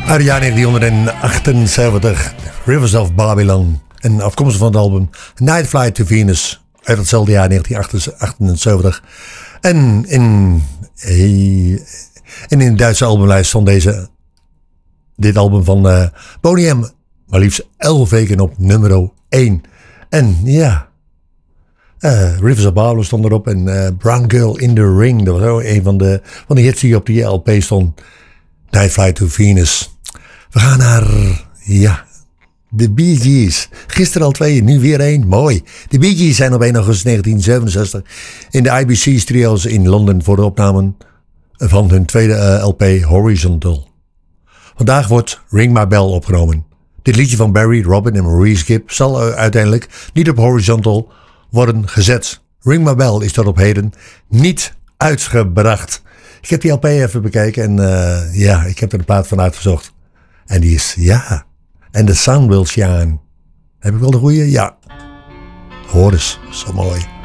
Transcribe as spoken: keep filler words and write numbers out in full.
Uit het jaar negentien achtenzeventig, Rivers of Babylon. En afkomstig van het album Night Flight to Venus. Uit hetzelfde jaar negentien achtenzeventig. En in, in de Duitse albumlijst stond deze, dit album van uh, Boney M. maar liefst elf weken op nummer één. En ja, uh, Rivers of Babylon stond erop. En uh, Brown Girl in the Ring. Dat was ook een van de, van de hits die op die L P stond. Night Flight to Venus. We gaan naar, ja, de Bee Gees. Gisteren al twee, nu weer één. Mooi. De Bee Gees zijn op één augustus negentien zevenenzestig in de I B C Studios in Londen voor de opname van hun tweede uh, L P Horizontal. Vandaag wordt Ring My Bell opgenomen. Dit liedje van Barry, Robin en Maurice Gibb zal uh, uiteindelijk niet op Horizontal worden gezet. Ring My Bell is tot op heden niet uitgebracht. Ik heb die L P even bekeken en uh, ja, ik heb er een plaat van uitgezocht. En die is, ja, and the sun will shine. Heb ik wel de goeie? Ja. Hoor eens, zo mooi.